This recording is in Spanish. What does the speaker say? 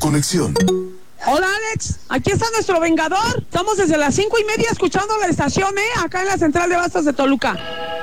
conexión. Hola Alex, aquí está nuestro Vengador. Estamos desde las 5:30 escuchando la estación, acá en la central de Bastos de Toluca.